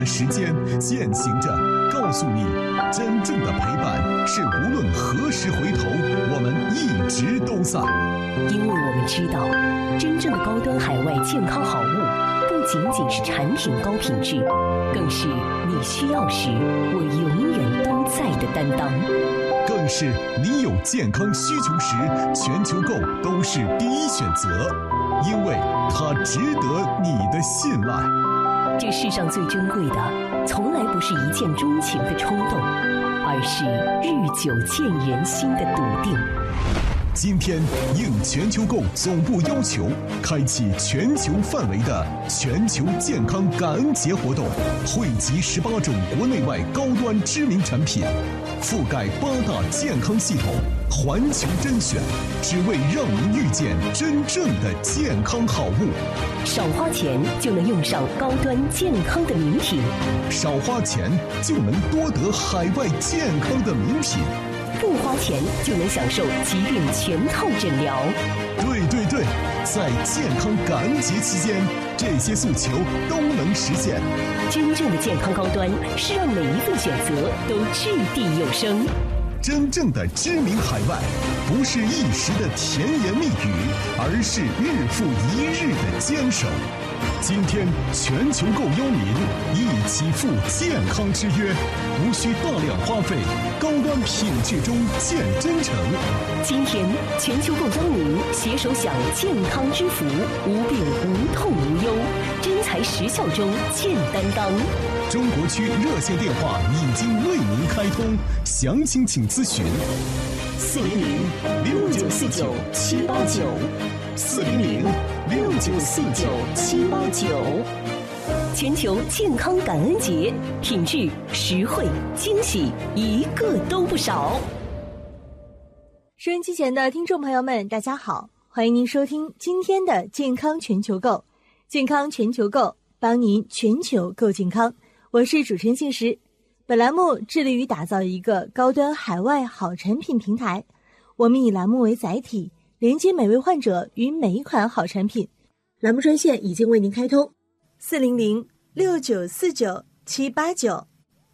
时间践行着，告诉你，真正的陪伴是无论何时回头，我们一直都在。 因为我们知道，真正的高端海外健康好物，不仅仅是产品高品质，更是你需要时我永远都在的担当， 更是你有健康需求时，全球购都是第一选择，因为它值得你的信赖。 这世上最珍贵的，从来不是一见钟情的冲动，而是日久见人心的笃定。 今天应全球购总部要求，开启全球范围的全球健康感恩节活动，汇集18种国内外高端知名产品，覆盖8大健康系统，环球甄选，只为让您遇见真正的健康好物。 少花钱就能用上高端健康的名品， 少花钱就能多得海外健康的名品， 不花钱就能享受疾病全套诊疗。 对，在健康感恩节期间，这些诉求都能实现。 真正的健康高端是让每一份选择都掷地有声。 真正的知名海外，不是一时的甜言蜜语，而是日复一日的坚守。今天全球购邀您一起赴健康之约，无需大量花费，高端品质中见真诚。 今天全球购邀您携手享健康之福，无病无痛无忧，真材实效中见担当。 中国区热线电话已经为您开通，详情请咨询 410-6949-789，410-6949-789。全球健康感恩节，品质、实惠、惊喜，一个都不少。 收音机前的听众朋友们，大家好，欢迎您收听今天的健康全球购。健康全球购，帮您全球购健康。我是主持人信实，本栏目致力于打造一个高端海外好产品平台。我们以栏目为载体，连接每位患者与每一款好产品。栏目专线已经为您开通，400-6949-789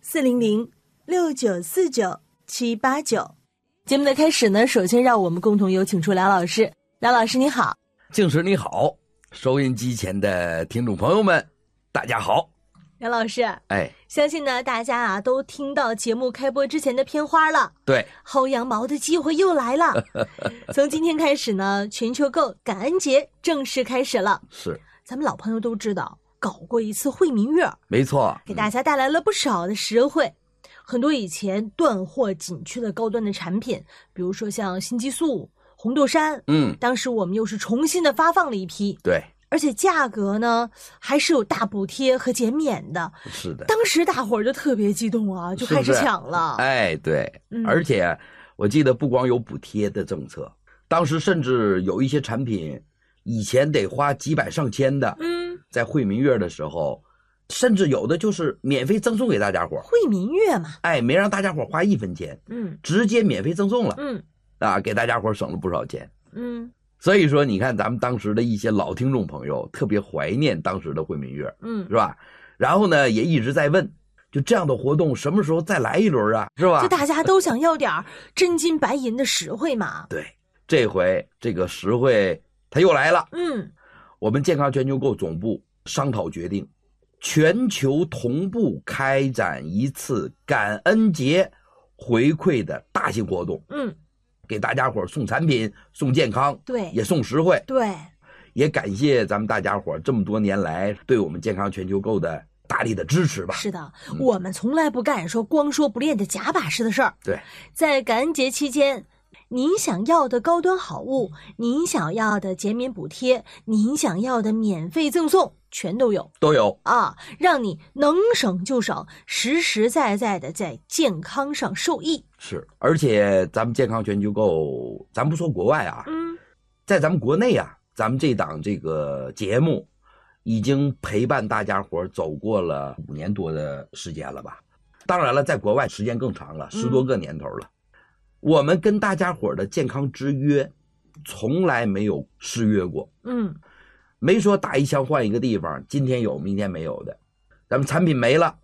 400-6949-789。节目的开始呢，首先让我们共同有请出梁老师。梁老师你好。 静时你好，收音机前的听众朋友们大家好。 梁老师，相信呢大家都听到节目开播之前的片花了。对，薅羊毛的机会又来了。从今天开始呢，全球购感恩节正式开始了。是，咱们老朋友都知道，搞过一次惠民月，没错，给大家带来了不少的实惠。很多以前断货紧缺的高端的产品，比如说像新激素、红豆杉，当时我们又是重新的发放了一批。对。而且价格呢还是有大补贴和减免的。是的，当时大伙儿就特别激动啊，就开始抢了。对， 而且我记得不光有补贴的政策，当时甚至有一些产品以前得花几百上千的，在惠民月的时候，甚至有的就是免费赠送给大家伙。惠民月嘛，没让大家伙花1分钱，直接免费赠送了，给大家伙省了不少钱。所以说你看咱们当时的一些老听众朋友特别怀念当时的惠民月，是吧？然后呢也一直在问，就这样的活动什么时候再来一轮啊，是吧？就大家都想要点真金白银的实惠嘛。对，这回这个实惠它又来了。我们健康全球购总部商讨决定，全球同步开展一次感恩节回馈的大型活动。给大家伙送产品，送健康，对，也送实惠，对，也感谢咱们大家伙这么多年来对我们健康全球购的大力的支持吧。是的，我们从来不干光说不练的假把式的事儿。对，在感恩节期间，您想要的高端好物，您想要的减免补贴，您想要的免费赠送，全都有啊，让你能省就省，实实在在的在健康上受益。是，而且咱们健康全球购，咱不说国外啊，在咱们国内啊，咱们这档这个节目已经陪伴大家伙走过了5年多的时间了吧？当然了，在国外时间更长了，10多个年头了。我们跟大家伙的健康之约从来没有失约过。没说打一枪换一个地方，今天有明天没有的。咱们产品没了，